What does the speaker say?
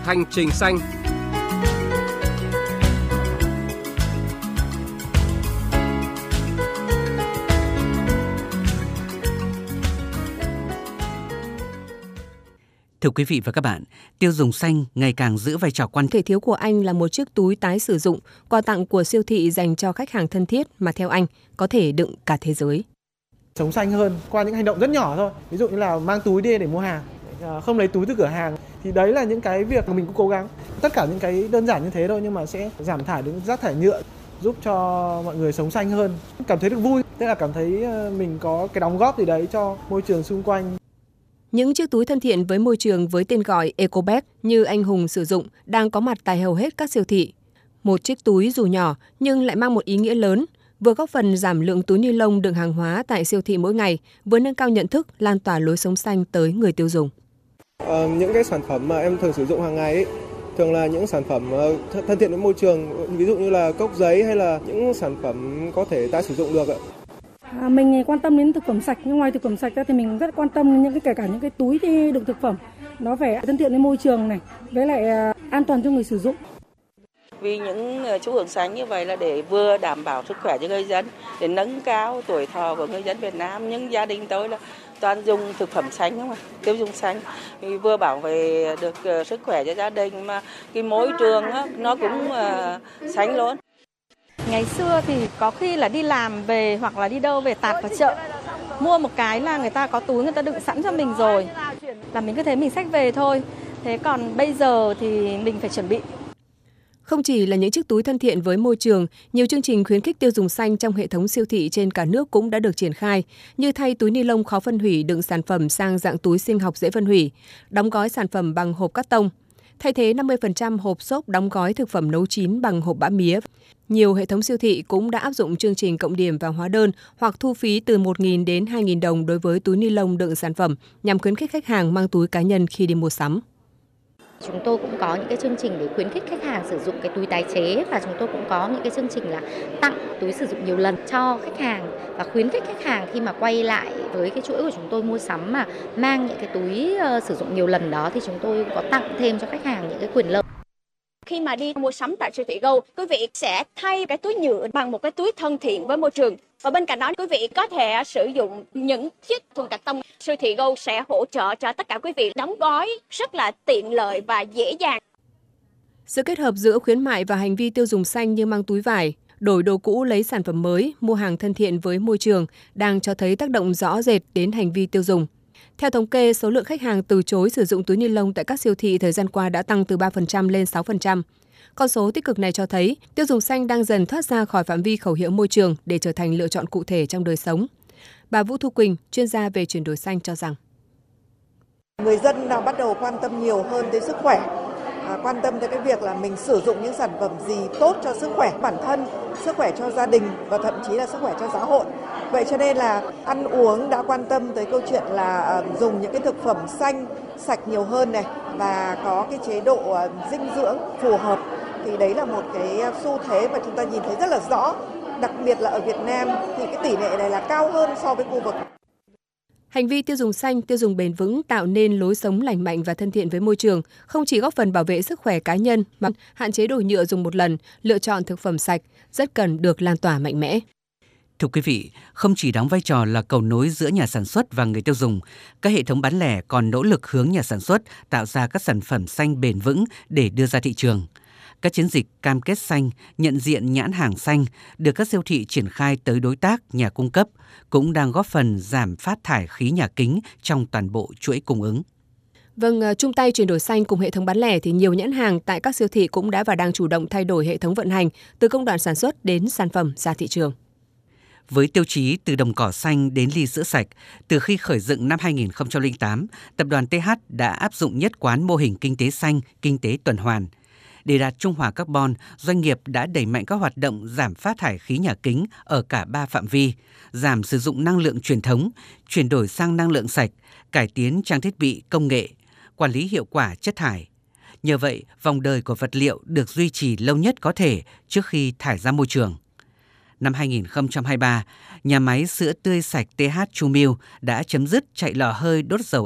Hành trình xanh. Thưa quý vị và các bạn, tiêu dùng xanh ngày càng giữ vai trò quan trọng. Thể thiếu của anh là một chiếc túi tái sử dụng, quà tặng của siêu thị dành cho khách hàng thân thiết mà theo anh có thể đựng cả thế giới. Sống xanh hơn qua những hành động rất nhỏ thôi, ví dụ như là mang túi đi để mua hàng, không lấy túi từ cửa hàng, thì đấy là những cái việc mà mình cũng cố gắng. Tất cả những cái đơn giản như thế thôi nhưng mà sẽ giảm thải được rác thải nhựa, giúp cho mọi người sống xanh hơn, cảm thấy được vui, tức là cảm thấy mình có cái đóng góp gì đấy cho môi trường xung quanh. Những chiếc túi thân thiện với môi trường với tên gọi EcoBag như anh Hùng sử dụng đang có mặt tại hầu hết các siêu thị. Một chiếc túi dù nhỏ nhưng lại mang một ý nghĩa lớn, vừa góp phần giảm lượng túi ni lông đựng hàng hóa tại siêu thị mỗi ngày, vừa nâng cao nhận thức, lan tỏa lối sống xanh tới người tiêu dùng. Những cái sản phẩm mà em thường sử dụng hàng ngày ấy, thường là những sản phẩm thân thiện với môi trường, ví dụ như là cốc giấy hay là những sản phẩm có thể tái sử dụng được ạ. Mình quan tâm đến thực phẩm sạch, nhưng ngoài thực phẩm sạch ra thì mình rất quan tâm đến kể cả những cái túi đựng thực phẩm, nó phải thân thiện với môi trường này, với lại an toàn cho người sử dụng. Vì những xu hướng xanh như vậy là để vừa đảm bảo sức khỏe cho người dân, để nâng cao tuổi thọ của người dân Việt Nam. Nhưng gia đình tôi là toàn dùng thực phẩm xanh không ạ, tiêu dùng xanh, thì vừa bảo vệ được sức khỏe cho gia đình mà cái môi trường nó cũng xanh luôn. Ngày xưa thì có khi là đi làm về hoặc là đi đâu về tạt vào chợ, mua một cái là người ta có túi người ta đựng sẵn cho mình rồi, là mình cứ thế mình xách về thôi. Thế còn bây giờ thì mình phải chuẩn bị. Không chỉ là những chiếc túi thân thiện với môi trường, nhiều chương trình khuyến khích tiêu dùng xanh trong hệ thống siêu thị trên cả nước cũng đã được triển khai, như thay túi ni lông khó phân hủy đựng sản phẩm sang dạng túi sinh học dễ phân hủy, đóng gói sản phẩm bằng hộp cắt tông, thay thế 50% hộp xốp đóng gói thực phẩm nấu chín bằng hộp bã mía. Nhiều hệ thống siêu thị cũng đã áp dụng chương trình cộng điểm vào hóa đơn hoặc thu phí từ 1.000 đến 2.000 đồng đối với túi ni lông đựng sản phẩm nhằm khuyến khích khách hàng mang túi cá nhân khi đi mua sắm. Chúng tôi cũng có những cái chương trình để khuyến khích khách hàng sử dụng cái túi tái chế, và chúng tôi cũng có những cái chương trình là tặng túi sử dụng nhiều lần cho khách hàng và khuyến khích khách hàng khi mà quay lại với cái chuỗi của chúng tôi mua sắm mà mang những cái túi sử dụng nhiều lần đó thì chúng tôi có tặng thêm cho khách hàng những cái quyền lợi. Khi mà đi mua sắm tại siêu thị Go, quý vị sẽ thay cái túi nhựa bằng một cái túi thân thiện với môi trường. Và bên cạnh đó, quý vị có thể sử dụng những chiếc thùng cạc tông. Siêu thị Go sẽ hỗ trợ cho tất cả quý vị đóng gói rất là tiện lợi và dễ dàng. Sự kết hợp giữa khuyến mại và hành vi tiêu dùng xanh như mang túi vải, đổi đồ cũ lấy sản phẩm mới, mua hàng thân thiện với môi trường đang cho thấy tác động rõ rệt đến hành vi tiêu dùng. Theo thống kê, số lượng khách hàng từ chối sử dụng túi ni lông tại các siêu thị thời gian qua đã tăng từ 3% lên 6%. Con số tích cực này cho thấy tiêu dùng xanh đang dần thoát ra khỏi phạm vi khẩu hiệu môi trường để trở thành lựa chọn cụ thể trong đời sống. Bà Vũ Thu Quỳnh, chuyên gia về chuyển đổi xanh cho rằng người dân đang bắt đầu quan tâm nhiều hơn tới sức khỏe, quan tâm tới cái việc là mình sử dụng những sản phẩm gì tốt cho sức khỏe bản thân, sức khỏe cho gia đình và thậm chí là sức khỏe cho xã hội. Vậy cho nên là ăn uống đã quan tâm tới câu chuyện là dùng những cái thực phẩm xanh, sạch nhiều hơn này và có cái chế độ dinh dưỡng phù hợp. Thì đấy là một cái xu thế mà chúng ta nhìn thấy rất là rõ. Đặc biệt là ở Việt Nam thì cái tỷ lệ này là cao hơn so với khu vực. Hành vi tiêu dùng xanh, tiêu dùng bền vững tạo nên lối sống lành mạnh và thân thiện với môi trường, không chỉ góp phần bảo vệ sức khỏe cá nhân mà hạn chế đồ nhựa dùng một lần, lựa chọn thực phẩm sạch, rất cần được lan tỏa mạnh mẽ. Thưa quý vị, không chỉ đóng vai trò là cầu nối giữa nhà sản xuất và người tiêu dùng, các hệ thống bán lẻ còn nỗ lực hướng nhà sản xuất tạo ra các sản phẩm xanh bền vững để đưa ra thị trường. Các chiến dịch cam kết xanh, nhận diện nhãn hàng xanh được các siêu thị triển khai tới đối tác, nhà cung cấp cũng đang góp phần giảm phát thải khí nhà kính trong toàn bộ chuỗi cung ứng. Vâng, chung tay chuyển đổi xanh cùng hệ thống bán lẻ thì nhiều nhãn hàng tại các siêu thị cũng đã và đang chủ động thay đổi hệ thống vận hành từ công đoạn sản xuất đến sản phẩm ra thị trường. Với tiêu chí từ đồng cỏ xanh đến ly sữa sạch, từ khi khởi dựng năm 2008, tập đoàn TH đã áp dụng nhất quán mô hình kinh tế xanh, kinh tế tuần hoàn. Để đạt trung hòa carbon, doanh nghiệp đã đẩy mạnh các hoạt động giảm phát thải khí nhà kính ở cả 3 phạm vi: giảm sử dụng năng lượng truyền thống, chuyển đổi sang năng lượng sạch, cải tiến trang thiết bị công nghệ, quản lý hiệu quả chất thải. Nhờ vậy, vòng đời của vật liệu được duy trì lâu nhất có thể trước khi thải ra môi trường. Năm 2023, nhà máy sữa tươi sạch TH Chu Milk đã chấm dứt chạy lò hơi đốt dầu